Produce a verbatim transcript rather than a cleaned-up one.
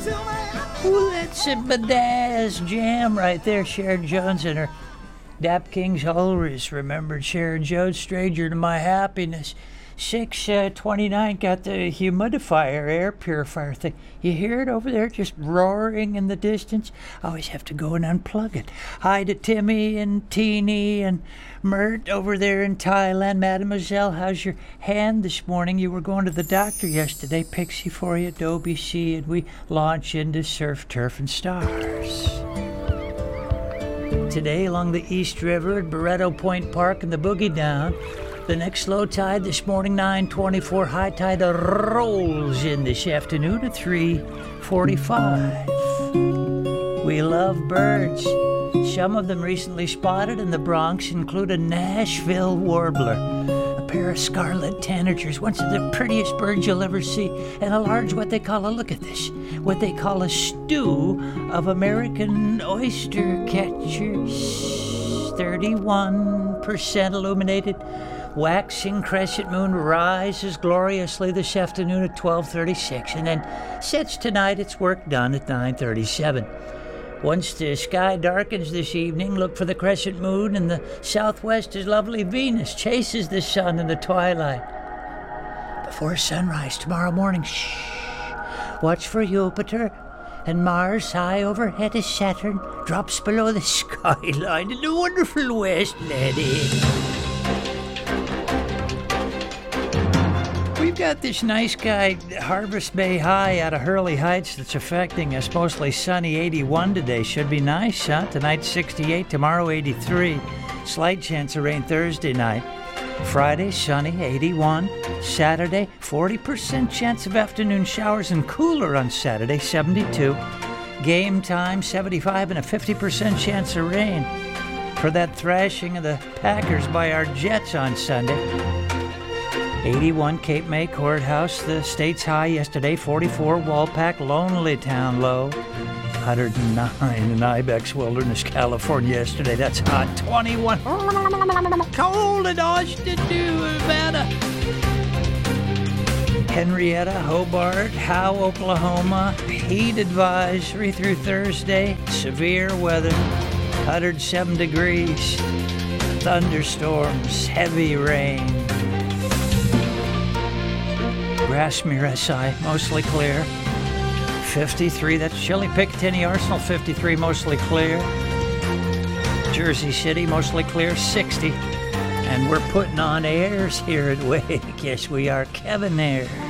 Ooh, that's a badass jam right there. Sharon Jones and her Dap Kings Always remembered Sharon Jones, Stranger to My Happiness. six twenty-nine got the humidifier, air purifier thing. You hear it over there just roaring in the distance? I always have to go and unplug it. Hi to Timmy and Teeny and Mert over there in Thailand. Mademoiselle, how's your hand this morning? You were going to the doctor yesterday. Pixie for you, Dobie C, and we launch into Surf, Turf, and Stars. Today along the East River at Barretto Point Park and the Boogie Down. The next low tide this morning, nine twenty-four. High tide rolls in this afternoon at three forty-five. We love birds. Some of them recently spotted in the Bronx include a Nashville warbler, a pair of scarlet tanagers, one of the prettiest birds you'll ever see, and a large, what they call a, look at this, what they call a stew of American oyster catchers. thirty-one percent illuminated. Waxing crescent moon rises gloriously this afternoon at twelve thirty-six and then sets tonight. Its work done at nine thirty-seven. Once the sky darkens this evening, look for the crescent moon in the southwest as lovely Venus chases the sun in the twilight. Before sunrise tomorrow morning, shh, watch for Jupiter, and Mars high overhead as Saturn drops below the skyline in the wonderful west, laddie. We've got this nice guy, Harvest Bay High out of Hurley Heights that's affecting us. Mostly sunny, eighty-one today. Should be nice, huh? Tonight, sixty-eight. Tomorrow, eighty-three. Slight chance of rain Thursday night. Friday, sunny, eighty-one. Saturday, forty percent chance of afternoon showers and cooler on Saturday, seventy-two. Game time, seventy-five, and a fifty percent chance of rain for that thrashing of the Packers by our Jets on Sunday. eighty-one Cape May Courthouse, the state's high yesterday. forty-four Walpack, Lonely Town low. one hundred nine in Ibex Wilderness, California yesterday. That's hot. twenty-one cold in Austin, Nevada. Henrietta, Hobart, Howe, Oklahoma. Heat advisory through Thursday. Severe weather. one hundred seven degrees. Thunderstorms. Heavy rain. Grassmere S I, mostly clear. fifty-three, that's Chile. Picatinny Arsenal, fifty-three, mostly clear. Jersey City, mostly clear, sixty. And we're putting on airs here at Wake. Yes, we are. Kevin Ayers.